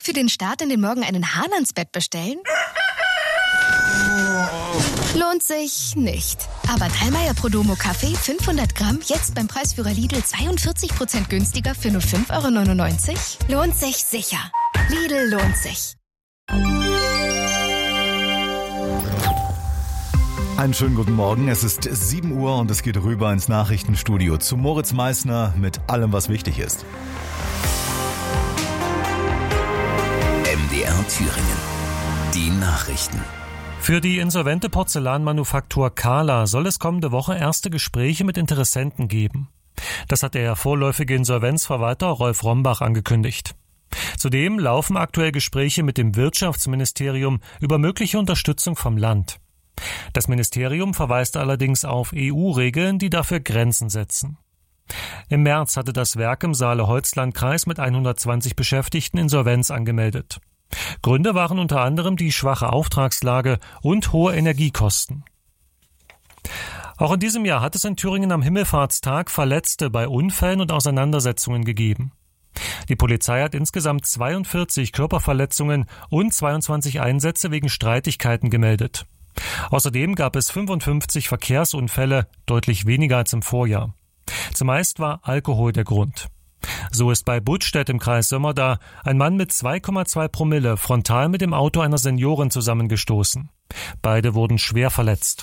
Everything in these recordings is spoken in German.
Für den Start in den Morgen einen Hahn ans Bett bestellen? Lohnt sich nicht. Aber Dallmayr Prodomo Kaffee 500 Gramm jetzt beim Preisführer Lidl 42% günstiger für nur 5,99 €? Lohnt sich sicher. Lidl lohnt sich. Einen schönen guten Morgen. Es ist 7 Uhr und es geht rüber ins Nachrichtenstudio zu Moritz Meissner mit allem, was wichtig ist. MDR Thüringen. Die Nachrichten. Für die insolvente Porzellanmanufaktur Kala soll es kommende Woche erste Gespräche mit Interessenten geben. Das hat der vorläufige Insolvenzverwalter Rolf Rombach angekündigt. Zudem laufen aktuell Gespräche mit dem Wirtschaftsministerium über mögliche Unterstützung vom Land. Das Ministerium verweist allerdings auf EU-Regeln, die dafür Grenzen setzen. Im März hatte das Werk im Saale-Holzland-Kreis mit 120 Beschäftigten Insolvenz angemeldet. Gründe waren unter anderem die schwache Auftragslage und hohe Energiekosten. Auch in diesem Jahr hat es in Thüringen am Himmelfahrtstag Verletzte bei Unfällen und Auseinandersetzungen gegeben. Die Polizei hat insgesamt 42 Körperverletzungen und 22 Einsätze wegen Streitigkeiten gemeldet. Außerdem gab es 55 Verkehrsunfälle, deutlich weniger als im Vorjahr. Zumeist war Alkohol der Grund. So ist bei Budstedt im Kreis Sömmerda ein Mann mit 2,2 Promille frontal mit dem Auto einer Seniorin zusammengestoßen. Beide wurden schwer verletzt.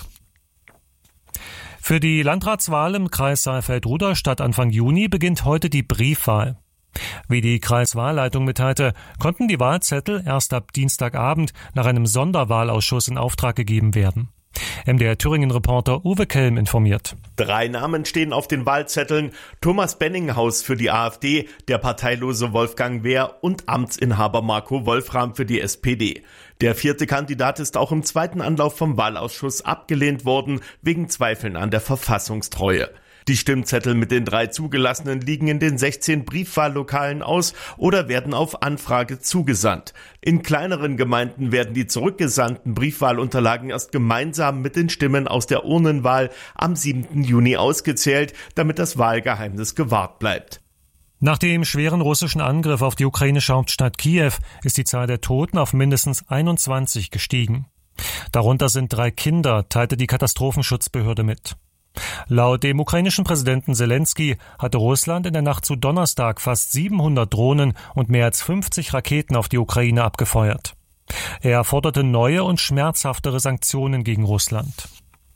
Für die Landratswahl im Kreis Saalfeld-Rudolstadt Anfang Juni beginnt heute die Briefwahl. Wie die Kreiswahlleitung mitteilte, konnten die Wahlzettel erst ab Dienstagabend nach einem Sonderwahlausschuss in Auftrag gegeben werden. MDR Thüringen-Reporter Uwe Kelm informiert. 3 Namen stehen auf den Wahlzetteln: Thomas Benninghaus für die AfD, der parteilose Wolfgang Wehr und Amtsinhaber Marco Wolfram für die SPD. Der 4. Kandidat ist auch im 2. Anlauf vom Wahlausschuss abgelehnt worden, wegen Zweifeln an der Verfassungstreue. Die Stimmzettel mit den 3 Zugelassenen liegen in den 16 Briefwahllokalen aus oder werden auf Anfrage zugesandt. In kleineren Gemeinden werden die zurückgesandten Briefwahlunterlagen erst gemeinsam mit den Stimmen aus der Urnenwahl am 7. Juni ausgezählt, damit das Wahlgeheimnis gewahrt bleibt. Nach dem schweren russischen Angriff auf die ukrainische Hauptstadt Kiew ist die Zahl der Toten auf mindestens 21 gestiegen. Darunter sind 3 Kinder, teilte die Katastrophenschutzbehörde mit. Laut dem ukrainischen Präsidenten Zelensky hatte Russland in der Nacht zu Donnerstag fast 700 Drohnen und mehr als 50 Raketen auf die Ukraine abgefeuert. Er forderte neue und schmerzhaftere Sanktionen gegen Russland.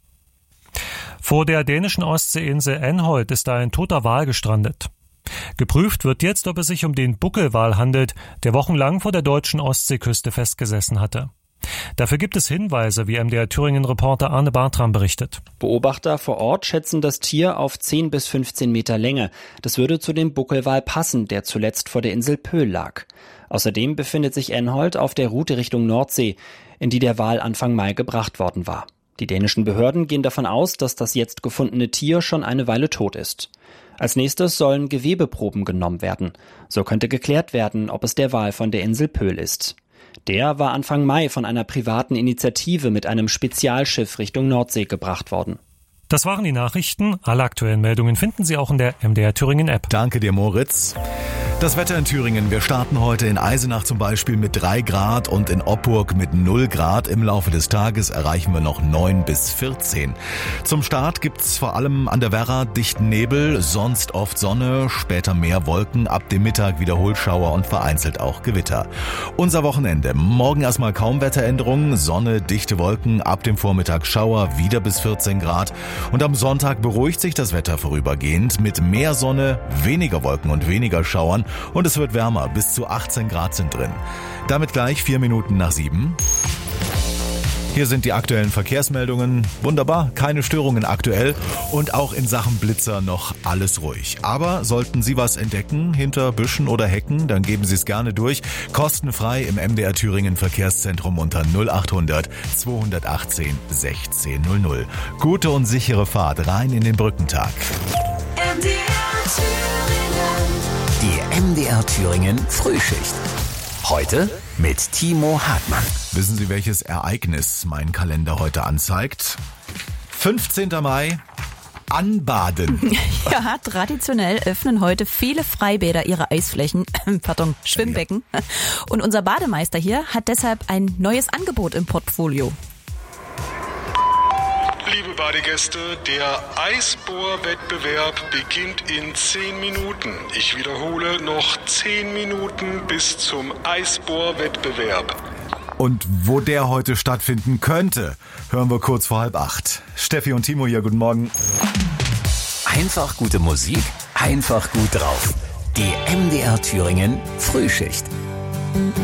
Vor der dänischen Ostseeinsel Enholt ist ein toter Wal gestrandet. Geprüft wird jetzt, ob es sich um den Buckelwal handelt, der wochenlang vor der deutschen Ostseeküste festgesessen hatte. Dafür gibt es Hinweise, wie MDR Thüringen-Reporter Arne Bartram berichtet. Beobachter vor Ort schätzen das Tier auf 10 bis 15 Meter Länge. Das würde zu dem Buckelwal passen, der zuletzt vor der Insel Pöhl lag. Außerdem befindet sich Enholt auf der Route Richtung Nordsee, in die der Wal Anfang Mai gebracht worden war. Die dänischen Behörden gehen davon aus, dass das jetzt gefundene Tier schon eine Weile tot ist. Als nächstes sollen Gewebeproben genommen werden. So könnte geklärt werden, ob es der Wal von der Insel Pöhl ist. Der war Anfang Mai von einer privaten Initiative mit einem Spezialschiff Richtung Nordsee gebracht worden. Das waren die Nachrichten. Alle aktuellen Meldungen finden Sie auch in der MDR Thüringen App. Danke dir, Moritz. Das Wetter in Thüringen. Wir starten heute in Eisenach zum Beispiel mit 3 Grad und in Oppurg mit 0 Grad. Im Laufe des Tages erreichen wir noch 9 bis 14. Zum Start gibt's vor allem an der Werra dichten Nebel, sonst oft Sonne, später mehr Wolken, ab dem Mittag wieder Hohlschauer und vereinzelt auch Gewitter. Unser Wochenende. Morgen erstmal kaum Wetteränderungen, Sonne, dichte Wolken, ab dem Vormittag Schauer, wieder bis 14 Grad. Und am Sonntag beruhigt sich das Wetter vorübergehend mit mehr Sonne, weniger Wolken und weniger Schauern. Und es wird wärmer, bis zu 18 Grad sind drin. Damit gleich 4 Minuten nach 7. Hier sind die aktuellen Verkehrsmeldungen. Wunderbar, keine Störungen aktuell und auch in Sachen Blitzer noch alles ruhig. Aber sollten Sie was entdecken hinter Büschen oder Hecken, dann geben Sie es gerne durch. Kostenfrei im MDR Thüringen Verkehrszentrum unter 0800 218 1600. Gute und sichere Fahrt rein in den Brückentag. Die MDR Thüringen Frühschicht. Heute mit Timo Hartmann. Wissen Sie, welches Ereignis mein Kalender heute anzeigt? 15. Mai, anbaden. Ja, traditionell öffnen heute viele Freibäder ihre Eisflächen, Schwimmbecken. Und unser Bademeister hier hat deshalb ein neues Angebot im Portfolio. Liebe Badegäste, der Eisbohrwettbewerb beginnt in 10 Minuten. Ich wiederhole, noch 10 Minuten bis zum Eisbohrwettbewerb. Und wo der heute stattfinden könnte, hören wir kurz vor 7:30. Steffi und Timo hier, guten Morgen. Einfach gute Musik, einfach gut drauf. Die MDR Thüringen Frühschicht.